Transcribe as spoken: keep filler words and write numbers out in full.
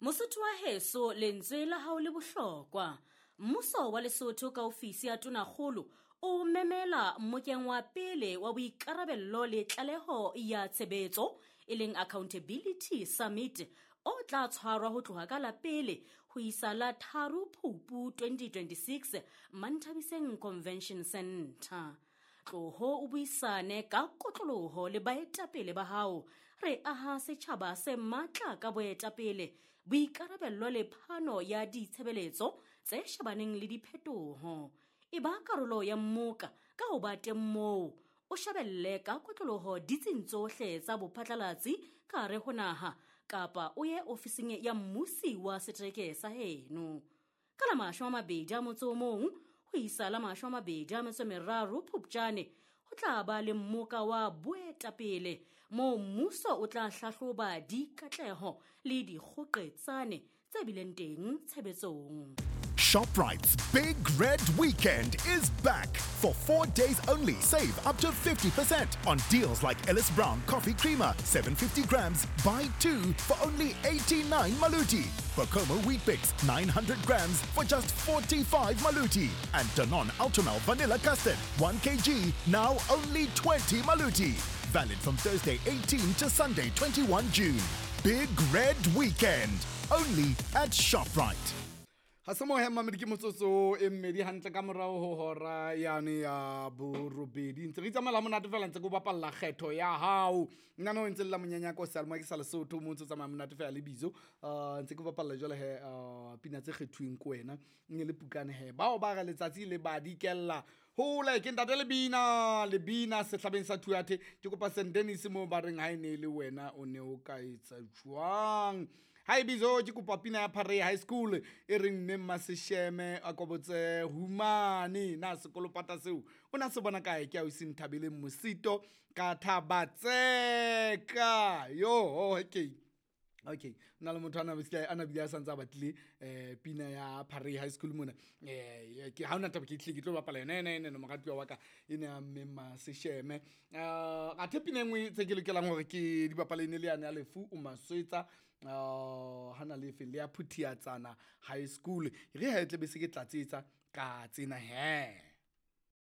Mosotho wa heso lentswe la hao le bohlokwa. Mmuso wa Lesotho ka ofisi ya Tonakgolo o memela mmokeng wa pele wa boikarabello le tlaleho ya tshebetso e leng Accountability Summit o tla tshwarwa ho tloha ka la pele ho isa la tharo Phupu twenty twenty-six Mantabiseng Convention Centre. Tloho o buisane ka kotloloho le baetapele ba hao. Re aha setjhaba se matla ka boetapele, boikarabello le phano ya ditshebeletso tse shebaneng le diphetoho. E ba karolo ya mmoka ka ho ba teng moo o shebelle ka kotloloho ditsing tsohle tsa bophatlalatsi ka re ho naha kapa o ye ofising ya mmusi wa setereke sa heno. Ka la mashome a mabedi a motso o mong ho isa la mashome a mabedi a metso e meraro Phupjane ho tla ba le mmoka wa boetapele moo mmuso o tla hlahloba dikatleho le dikgoqetsane tse bileng teng tshebetsong. ShopRite's Big Red Weekend is back. For four days only, save up to fifty percent on deals like Ellis Brown Coffee Creamer, seven hundred fifty grams, buy two for only eighty-nine Maluti. Bokomo Wheat Bix, nine hundred grams for just forty-five Maluti. And Danone Ultramel Vanilla Custard, one kilogram, now only twenty Maluti. Valid from Thursday eighteenth to Sunday twenty-first June. Big Red Weekend, only at ShopRite. Ha se mo hema mediki motsotso e mmedi hantle ka morao ho hora yane ya borobedi ntse re tsamela monate fela ntse go bapalla kgetho ya hao nna no ntse la monyanya ko Salmo ke sa Lesotho mo ntse tsamaya monate fela le bizo ntse go bapalla jole he pina tse kgethuweng ko wena nnye le pukane he bao ba ga letsatsi le ba dikella hola ke ntate le bina le bina se tlhabeng sa thuathe ke kopa Dennis mo ba reng ha ene le wena o ne o ka etsa jwang. Hai bizo ke kopa pina ya Phare High School e reng ne Masesheme a kobotse humane na sekolopata seo o na se bona kae ke a o sinthabele Mosito ka Thabatseka yo okay okay nna le motho ana bitsela ana bile a santsa batlile eh pina ya Phare High School mona eh ke ha ona tabe ke tle ke tlo bapala yona ene no mogatiwa wa ka ene ya Mmema Sesheme uh a thepina engwe tse ke lokelang hore ke di bapala ene le yana ya lefu o Maswetsa uh hana le fe le ya Phuthiatsana High School re ha etle be se ke tlatsetsa ka tsena he.